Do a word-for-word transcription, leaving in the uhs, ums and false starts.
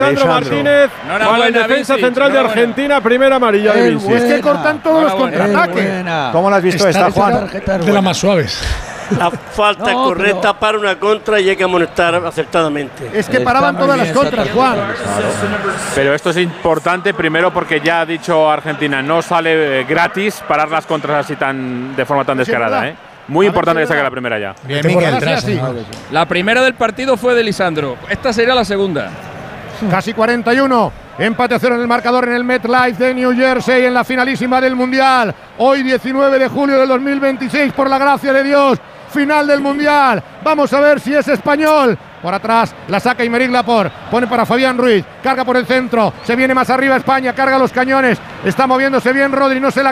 Sandro Martínez, para el defensa central de Argentina, primera amarilla de Vinci. Es que cortan todos los contraataques. ¿Cómo lo has visto esta, esta Juan? De las más suaves. La falta no, correcta pero... para una contra y hay que amonestar acertadamente. Es que paraban todas las contras, Juan. Claro. Pero esto es importante, primero porque ya ha dicho Argentina, no sale gratis parar las contras así tan de forma tan descarada, ¿eh? Muy importante que saque la primera ya. Bien, Miguel, atrás, sí. La primera del partido fue de Lisandro. Esta sería la segunda. Casi cuarenta y uno. Empate a cero en el marcador en el MetLife de New Jersey en la finalísima del Mundial. Hoy diecinueve de julio del dos mil veintiséis, por la gracia de Dios. Final del Mundial. Vamos a ver si es español. Por atrás la saca Aymeric Laporte. Pone para Fabián Ruiz. Carga por el centro. Se viene más arriba España. Carga los cañones. Está moviéndose bien Rodri. No se la